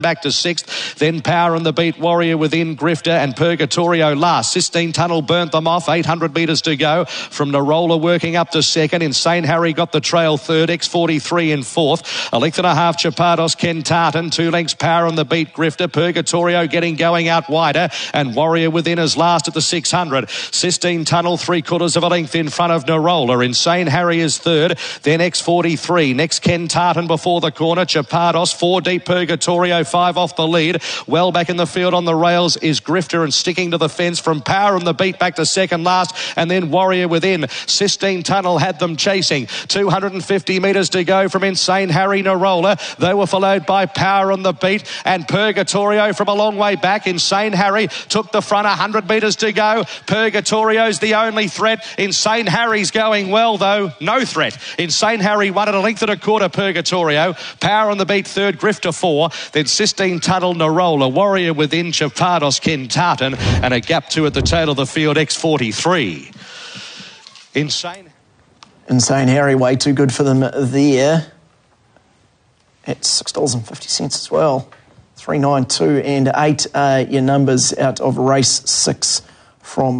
back to sixth, then Power and the Beat, Warrior Within, Grifter and Purgatorio last. Sistine Tunnel burnt them off, 800 metres to go. From Narola working up to second. Insane Harry got the trail third, X43 in fourth. A length and a half, Chapados, Ken Tartan. 2 lengths, Power and the Beat, Grifter. Purgatorio getting going out wider, and Warrior Within is last at the 600. Sistine Tunnel 3/4 of a length in front of Narola. Insane Harry is third, then X43. Next Ken Tartan before the corner. Chapados, 4 deep, Purgatorio 5 off the lead. Well back in the field on the rails is Grifter, and sticking to the fence from Power and the Beat back to second last, and then Warrior Within. Sistine Tunnel had them chasing. 250 metres to go from Insane Harry, Narola. They were followed by Power and the Beat and Purgatorio from a long way back. Insane Harry took the front, 100 metres to go. Purgatorio's the only threat. Insane Harry's going well though, no threat. Insane Harry won at a length and a quarter, Purgatorio. Power and the Beat third, Grifter 4, then Sistine Tunnel, Narola, Warrior Within, Chapados, Ken Tartan, and a gap 2 at the tail of the field, X43. Insane Harry, way too good for them there. It's $6.50 as well. 3, 9, 2 and 8 are your numbers out of race 6 from